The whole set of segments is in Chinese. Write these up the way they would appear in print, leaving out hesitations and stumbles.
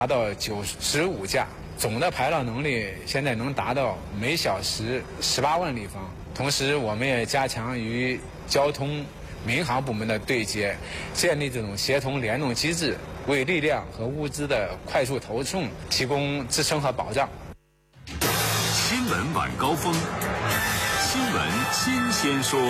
达到95架，总的排涝能力现在能达到每小时18万立方。同时，我们也加强与交通、民航部门的对接，建立这种协同联动机制，为力量和物资的快速投送提供支撑和保障。 新闻晚高峰，新闻新鲜说。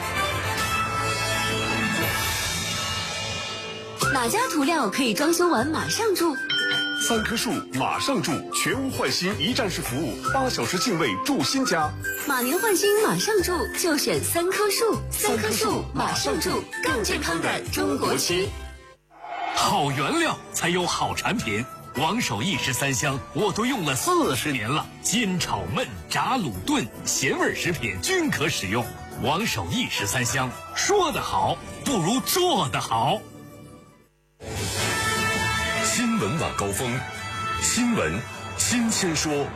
哪家涂料可以装修完马上住 ？3棵树马上住，全屋换新一站式服务，8小时净位住新家。 马年换新马上住，就选3棵树，3棵树马上住，更健康的中国区。 好原料才有好产品。王守义13香我都用了40年了，煎炒焖炸卤炖咸味食品均可使用。王守义13香，说得好不如做得好。 新闻晚高峰，新闻新鲜说。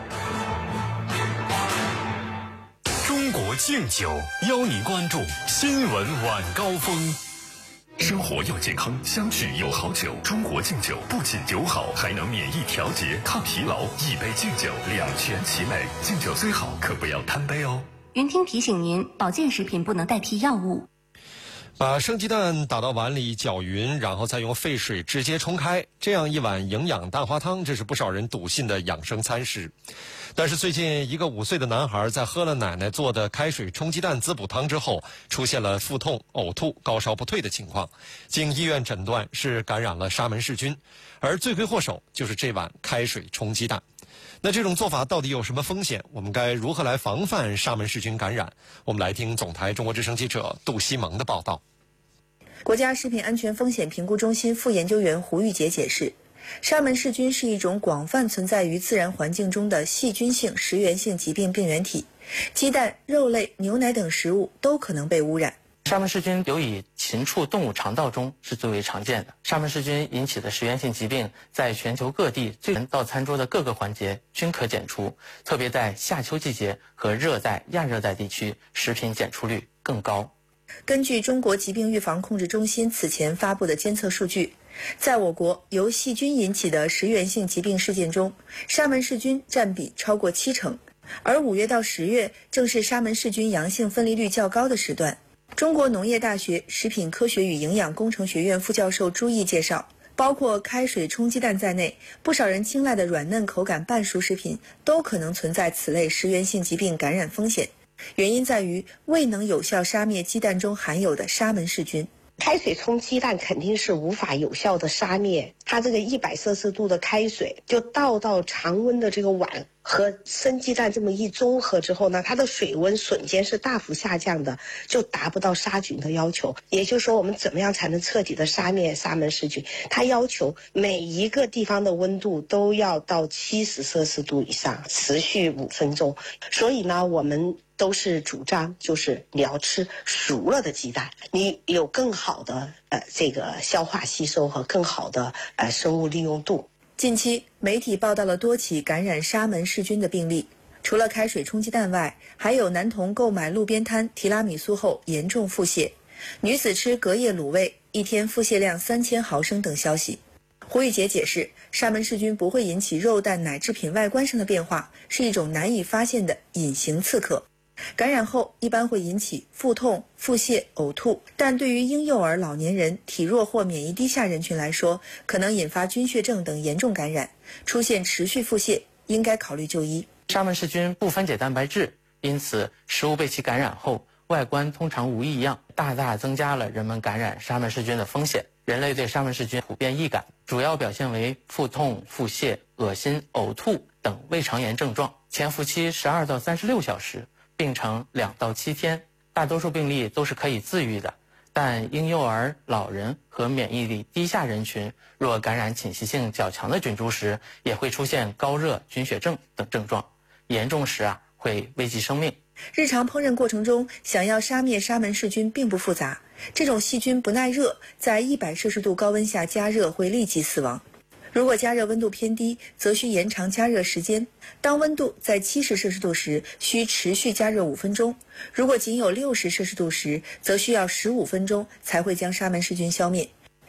中国敬酒邀您关注新闻晚高峰。生活要健康，相聚有好酒。中国敬酒不仅酒好，还能免疫调节、抗疲劳。一杯敬酒，两全其美。敬酒虽好，可不要贪杯哦。 云听提醒您，保健食品不能代替药物。 把生鸡蛋打到碗里搅匀，然后再用沸水直接冲开，这样一碗营养蛋花汤，这是不少人笃信的养生餐食。但是最近一个5岁的男孩在喝了奶奶做的开水冲鸡蛋滋补汤之后，出现了腹痛、呕吐、高烧不退的情况，经医院诊断是感染了沙门氏菌，而罪魁祸首就是这碗开水冲鸡蛋。那这种做法到底有什么风险？我们该如何来防范沙门氏菌感染？我们来听总台中国之声记者杜西蒙的报道。 国家食品安全风险评估中心副研究员胡玉杰解释，沙门氏菌是一种广泛存在于自然环境中的细菌性食源性疾病病原体，鸡蛋、肉类、牛奶等食物都可能被污染。 沙门氏菌由于禽畜动物肠道中是最为常见的，沙门氏菌引起的食源性疾病在全球各地到餐桌的各个环节均可检出，特别在夏秋季节和热带、亚热带地区，食品检出率更高。 根据中国疾病预防控制中心此前发布的监测数据，在我国由细菌引起的食源性疾病事件中，沙门氏菌占比超过70%，而5月到10月正是沙门氏菌阳性分离率较高的时段。中国农业大学食品科学与营养工程学院副教授朱毅介绍，包括开水冲鸡蛋在内，不少人青睐的软嫩口感半熟食品都可能存在此类食源性疾病感染风险，原因在于未能有效杀灭鸡蛋中含有的沙门氏菌。 开水冲鸡蛋肯定是无法有效的杀灭，它这个100摄氏度的开水就倒到常温的这个碗和生鸡蛋这么一综合之后呢，它的水温瞬间是大幅下降的，就达不到杀菌的要求。也就是说，我们怎么样才能彻底的杀灭沙门氏菌？它要求每一个地方的温度都要到70摄氏度以上，持续5分钟。所以呢，我们都是主张就是你要吃熟了的鸡蛋，你有更好的这个消化吸收和更好的生物利用度。 近期媒体报道了多起感染沙门氏菌的病例，除了开水冲鸡蛋外，还有男童购买路边摊提拉米苏后严重腹泻，女子吃隔夜卤味1天腹泻量3000毫升等消息。胡玉杰解释，沙门氏菌不会引起肉蛋奶制品外观上的变化，是一种难以发现的隐形刺客。感染后一般会引起腹痛、腹泻、呕吐，但对于婴幼儿、老年人、体弱或免疫低下人群来说，可能引发菌血症等严重感染，出现持续腹泻，应该考虑就医。 沙门氏菌不分解蛋白质，因此食物被其感染后，外观通常无异样，大大增加了人们感染沙门氏菌的风险。人类对沙门氏菌普遍易感，主要表现为腹痛、腹泻、恶心、呕吐等胃肠炎症状，潜伏期12到36小时，病程2到7天，大多数病例都是可以自愈的，但婴幼儿、老人和免疫力低下人群若感染侵袭性较强的菌株时，也会出现高热、菌血症等症状，严重时会危及生命。 日常烹饪过程中，想要杀灭沙门氏菌并不复杂，这种细菌不耐热，在100摄氏度高温下加热会立即死亡。如果加热温度偏低，则需延长加热时间。当温度在70摄氏度时，需持续加热5分钟；如果仅有60摄氏度时，则需要15分钟才会将沙门氏菌消灭。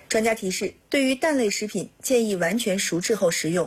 专家提示，对于蛋类食品，建议完全熟制后食用，